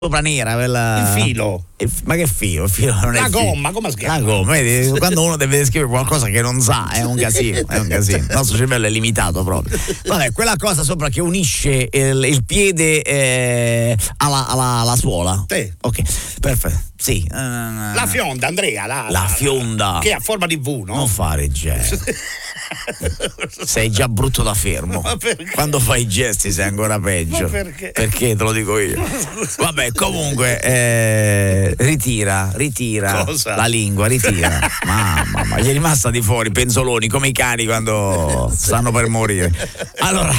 sopra nera, quella... Il filo. Ma che filo? Il filo non è la il gomma, filo. come si chiama? La gomma, vedi, quando uno deve descrivere qualcosa che non sa, è un casino, Il nostro cervello è limitato proprio. Vabbè, quella cosa sopra che unisce il piede alla suola. Sì. Ok, perfetto. Sì. La fionda, Andrea, la fionda. Che è a forma di V, no? Non fare gesti. Sei già brutto da fermo. Ma perché? Quando fai i gesti sei ancora peggio. Ma perché? Perché te lo dico io. Vabbè, comunque ritira Cosa? la lingua, ritira. Mamma, gli è rimasta di fuori penzoloni come i cani quando stanno per morire. Allora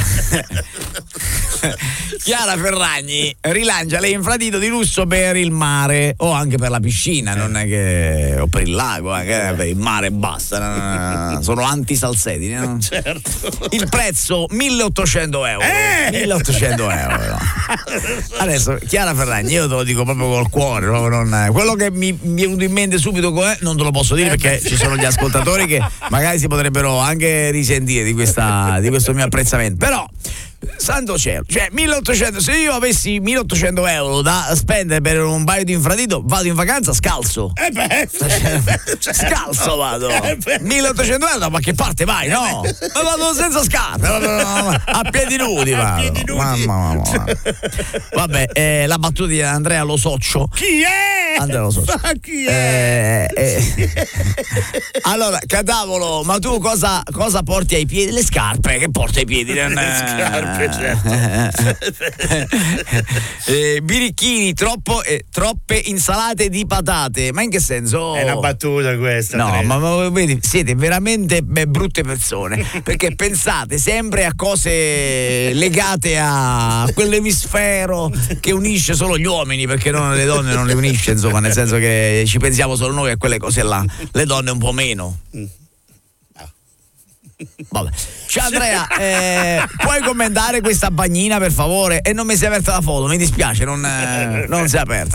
Chiara Ferragni rilancia l'infradito di lusso per il mare o anche per la piscina, non è che o per il lago, anche per il mare basta. Sono antisalsedini, no? Certo. Il prezzo 1.800 euro. 1.800 euro. Adesso Chiara Ferragni, io te lo dico proprio col cuore, proprio quello che mi è venuto in mente subito non te lo posso dire perché ci sono gli ascoltatori che magari si potrebbero anche risentire di questo mio apprezzamento. Però santo cielo, cioè 1.800, se io avessi 1.800 euro da spendere per un paio di infradito, vado in vacanza scalzo. Scalzo vado. 1.800 euro da qualche parte vai, no? Ma vado senza scarpe, a piedi nudi vado. Mamma. Vabbè, la battuta di Andrea Lo Soccio. Chi è? Andrea Lo Soccio. Ma chi è? Allora, Catavolo, ma tu cosa porti ai piedi? Le scarpe, che porti ai piedi? Le scarpe, certo. Birichini, troppe insalate di patate. Ma in che senso? È una battuta questa. No, ma vedi, siete veramente brutte persone perché pensate sempre a cose legate a quell'emisfero che unisce solo gli uomini, perché le donne non le unisce, insomma, nel senso che ci pensiamo solo noi a quelle cose là, le donne un po' meno. Vabbè. Ciao Andrea, puoi commentare questa bagnina per favore? E non mi si è aperta la foto, mi dispiace, non si è aperta.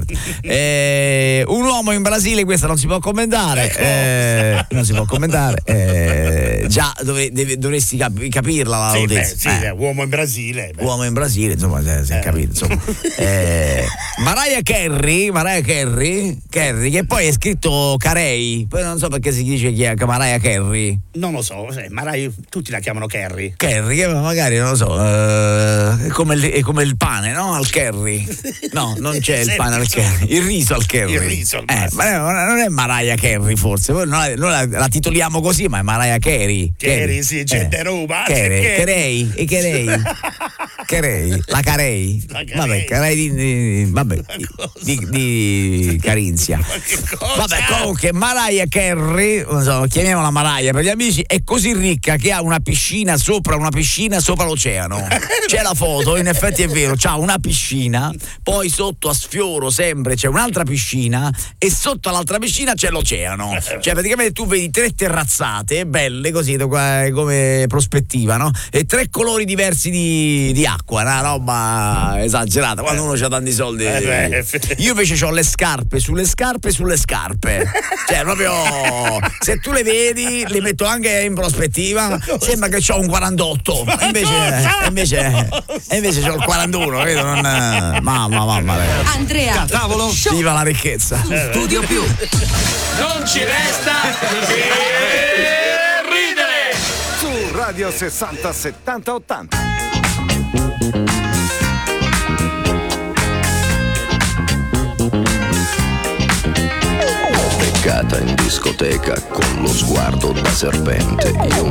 Un uomo in Brasile, questa non si può commentare. Non si può commentare. Già dovresti capirla la notizia. Sì, uomo in Brasile. Uomo in Brasile, insomma, si è capito. Insomma. Mariah Carey, che poi è scritto Carey, poi non so perché si dice chi è Mariah Carey. Non lo so, Mariah, tutti la chiamano Carey. Carey, che magari non lo so, è come il pane, no? Al curry. No, non c'è il pane al curry. Il riso al curry. Il riso al ma non è Mariah Carey forse. Noi la titoliamo così, ma è Mariah Carey. Carey, sì, c'è de Roma. Carey. La Carey. Vabbè, Carey di Carinzia. Vabbè, comunque Mariah Carey, non so, chiamiamola Mariah per gli amici, è così ricca che ha una piscina sopra l'oceano. C'è la foto, in effetti è vero, c'ha una piscina, poi sotto a sfioro sempre c'è un'altra piscina e sotto l'altra piscina c'è l'oceano. Cioè praticamente tu vedi 3 terrazzate belle così come prospettiva, no? E 3 colori diversi di acqua, una roba esagerata quando uno c'ha tanti soldi. Io invece ho le scarpe sulle scarpe sulle scarpe. Cioè proprio se tu le vedi le metto anche in prospettiva, sembra che c'ho un 48, invece c'ho il 41, vedo? Mamma. Andrea Catavolo, viva la ricchezza. Studio Più. Non ci resta che ridere. Su Radio 60 70 80. Beccata in discoteca con lo sguardo da serpente, io